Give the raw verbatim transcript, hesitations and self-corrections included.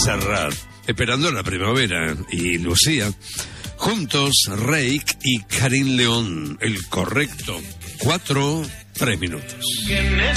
Serrat, Esperando la Primavera y Lucía. Juntos, Reik y Karim León. El correcto. Cuatro, tres minutos.